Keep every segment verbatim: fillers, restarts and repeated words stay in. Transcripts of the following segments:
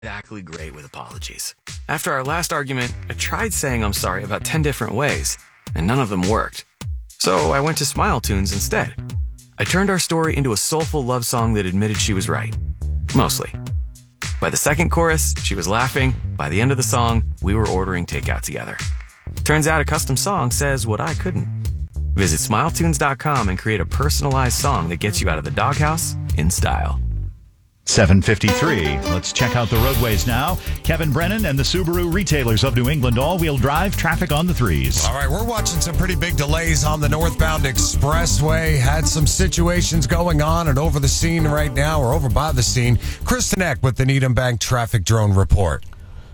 Exactly great with apologies. After our last argument, I tried saying I'm sorry about ten different ways, and none of them worked. So I went to Smile Tunes instead. I turned our story into a soulful love song that admitted she was right. Mostly. By the second chorus, she was laughing. By the end of the song, we were ordering takeout together. Turns out a custom song says what I couldn't. Visit smile tunes dot com and create a personalized song that gets you out of the doghouse in style. seven fifty-three. Let's check out the roadways now. Kevin Brennan and the Subaru retailers of New England all-wheel drive traffic on the threes. All right, we're watching some pretty big delays on the northbound expressway. Had some situations going on and over the scene right now, or over by the scene. Kristen Eck with the Needham Bank Traffic Drone Report.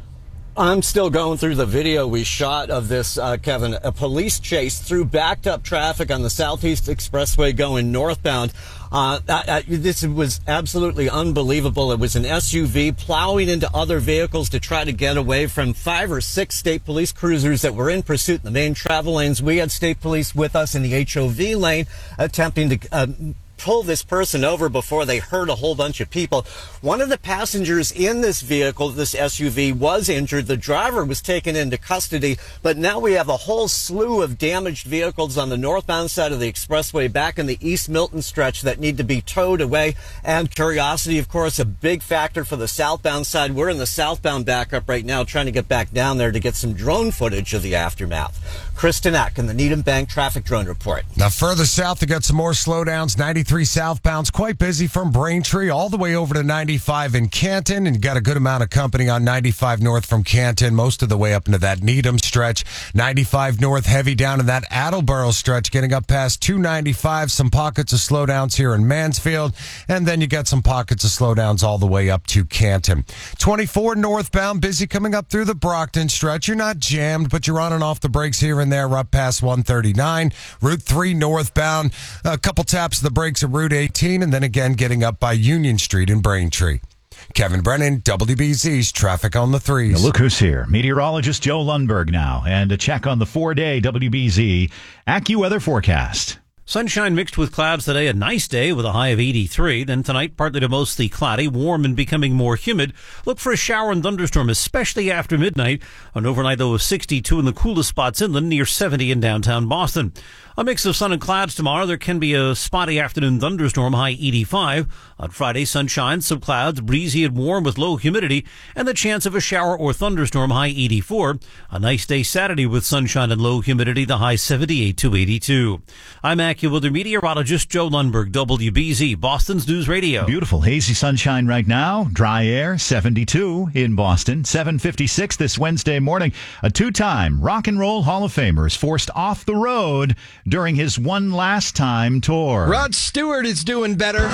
I'm still going through the video we shot of this, uh, Kevin. A police chase through backed up traffic on the Southeast Expressway going northbound. Uh, uh, this was absolutely unbelievable. It was an S U V plowing into other vehicles to try to get away from five or six state police cruisers that were in pursuit in the main travel lanes. We had state police with us in the H O V lane attempting to uh, pull this person over before they hurt a whole bunch of people. One of the passengers in this vehicle, this S U V, was injured. The driver was taken into custody, but now we have a whole slew of damaged vehicles on the northbound side of the expressway back in the East Milton stretch that need to be towed away. And Curiosity, of course, a big factor for the southbound side. We're in the southbound backup right now trying to get back down there to get some drone footage of the aftermath. Kristen Eck in the Needham Bank Traffic Drone Report. Now further south, we got some more slowdowns. ninety-three southbound's quite busy from Braintree all the way over to ninety-five in Canton, and you got a good amount of company on ninety-five north from Canton, most of the way up into that Needham stretch. ninety-five north heavy down in that Attleboro stretch, getting up past two ninety-five. Some pockets of slowdowns here in Mansfield, and then you got some pockets of slowdowns all the way up to Canton. twenty-four northbound, busy coming up through the Brockton stretch. You're not jammed, but you're on and off the brakes here and there up past one thirty-nine. Route three northbound, a couple taps of the brakes at Route eighteen, and then again getting up by Union Street in Braintree. Kevin Brennan, W B Z's Traffic on the Threes. Now look who's here. Meteorologist Joe Lundberg now, and a check on the four-day W B Z AccuWeather forecast. Sunshine mixed with clouds today, a nice day with a high of eighty-three. Then tonight, partly to mostly cloudy, warm and becoming more humid. Look for a shower and thunderstorm, especially after midnight. An overnight low of sixty-two in the coolest spots inland, near seventy in downtown Boston. A mix of sun and clouds tomorrow. There can be a spotty afternoon thunderstorm, high eighty-five. On Friday, sunshine, some clouds, breezy and warm with low humidity, and the chance of a shower or thunderstorm, high eighty-four. A nice day Saturday with sunshine and low humidity, the high seventy-eight to eighty-two. I'm AccuWeather meteorologist Joe Lundberg, W B Z, Boston's News Radio. Beautiful hazy sunshine right now. Dry air, seventy-two in Boston. seven fifty-six this Wednesday morning. A two-time Rock and Roll Hall of Famer is forced off the road during his one last time tour. Rod Stewart is doing better,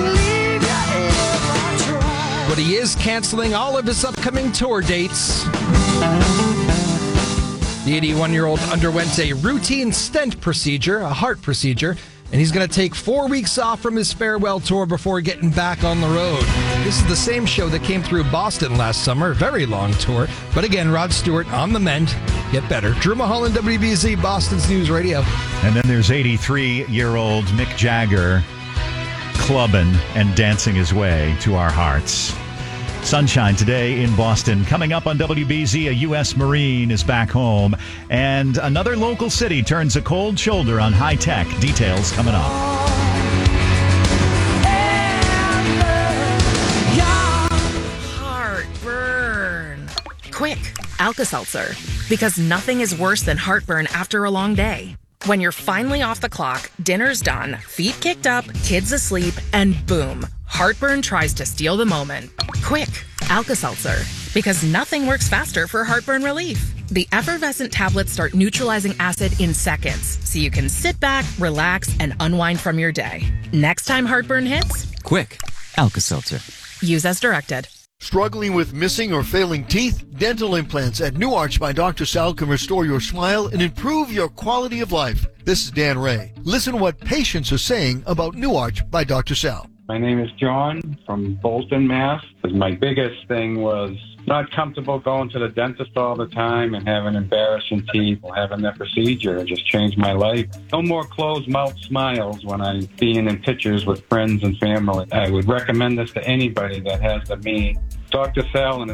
but he is canceling all of his upcoming tour dates. The eighty-one-year-old underwent a routine stent procedure, a heart procedure, and he's going to take four weeks off from his farewell tour before getting back on the road. This is the same show that came through Boston last summer, very long tour. But again, Rod Stewart on the mend, get better. Drew Mulholland, W B Z, Boston's News Radio. And then there's eighty-three-year-old Mick Jagger clubbing and dancing his way to our hearts. Sunshine today in Boston. Coming up on W B Z, a U S Marine is back home. And another local city turns a cold shoulder on high tech. Details coming up. Heartburn. Quick, Alka-Seltzer. Because nothing is worse than heartburn after a long day. When you're finally off the clock, dinner's done, feet kicked up, kids asleep, and boom, heartburn tries to steal the moment. Quick, Alka-Seltzer. Because nothing works faster for heartburn relief. The effervescent tablets start neutralizing acid in seconds, so you can sit back, relax, and unwind from your day. Next time heartburn hits, quick, Alka-Seltzer. Use as directed. Struggling with missing or failing teeth? Dental implants at New Arch by Doctor Sal can restore your smile and improve your quality of life. This is Dan Ray. Listen to what patients are saying about New Arch by Doctor Sal. My name is John from Bolton, Mass. My biggest thing was not comfortable going to the dentist all the time and having embarrassing teeth or having that procedure. It just changed my life. No more closed mouth smiles when I'm being in pictures with friends and family. I would recommend this to anybody that has the means Doctor Sal and